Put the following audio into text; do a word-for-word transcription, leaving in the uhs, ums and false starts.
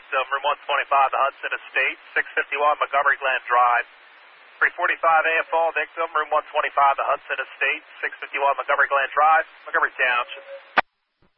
victim, room one twenty-five, the Hudson Estate, six fifty-one Montgomery Glen Drive. three forty-five A F O, victim, room one twenty-five, the Hudson Estate, six fifty-one Montgomery Glen Drive, Montgomery Township.